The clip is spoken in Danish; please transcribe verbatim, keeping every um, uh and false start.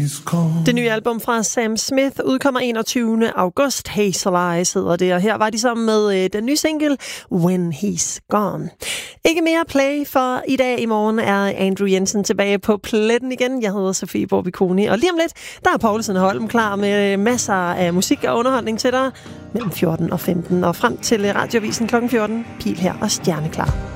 he's gone. Det nye album fra Sam Smith udkommer enogtyvende august. Hazel Eyes hedder det, og her var de sammen med øh, den nye single When He's Gone. Ikke mere play for i dag. I morgen er Andrew Jensen tilbage på pletten igen. Jeg hedder Sofie Borbiconi, og lige om lidt, der er Poulsen og Holm klar med masser af musik og underholdning til dig mellem fjorten og femten, og frem til Radioavisen klokken fjorten. Pil her og stjerneklar.